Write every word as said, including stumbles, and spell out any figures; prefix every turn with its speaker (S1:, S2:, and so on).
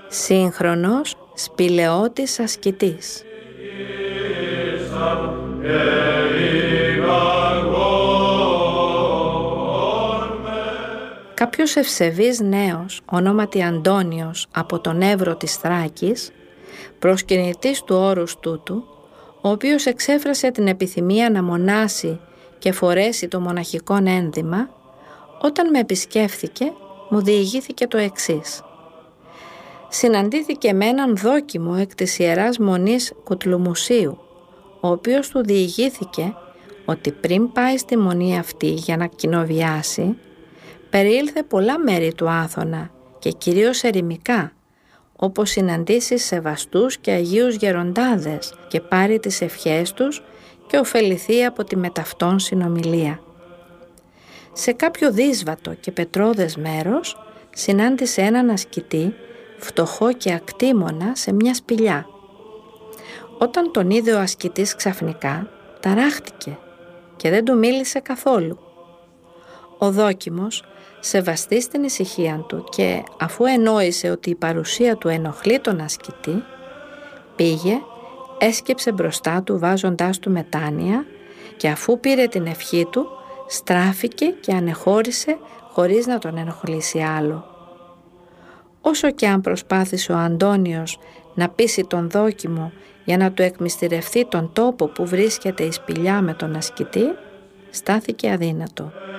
S1: σύγχρονος σπηλαιώτης ασκητής. Κάποιος ευσεβής νέος, ονόματι Αντώνιος, από τον Εύρο της Θράκης, προσκυνητής του όρους τούτου, ο οποίος εξέφρασε την επιθυμία να μονάσει και φορέσει το μοναχικό ένδυμα, όταν με επισκέφθηκε, μου διηγήθηκε το εξής. Συναντήθηκε με έναν δόκιμο εκ της Ιεράς Μονής Κουτλουμουσίου, ο οποίος του διηγήθηκε ότι πριν πάει στη μονή αυτή για να κοινοβιάσει, περιήλθε πολλά μέρη του Άθωνα και κυρίως ερημικά, όπως συναντήσεις σεβαστούς και αγίους γεροντάδες και πάρει τις ευχές τους και ωφεληθεί από τη μεταυτόν συνομιλία. Σε κάποιο δύσβατο και πετρώδες μέρος συνάντησε έναν ασκητή, φτωχό και ακτήμονα, σε μια σπηλιά. Όταν τον είδε ο ασκητής ξαφνικά, ταράχτηκε και δεν του μίλησε καθόλου. Ο δόκιμος, σεβαστής στην ησυχία του και αφού ενόησε ότι η παρουσία του ενοχλεί τον ασκητή, πήγε, έσκυψε μπροστά του βάζοντάς του μετάνοια και αφού πήρε την ευχή του, στράφηκε και ανεχώρησε χωρίς να τον ενοχλήσει άλλο. Όσο και αν προσπάθησε ο Αντώνιος να πείσει τον δόκιμο για να του εκμυστηρευτεί τον τόπο που βρίσκεται η σπηλιά με τον ασκητή, στάθηκε αδύνατο.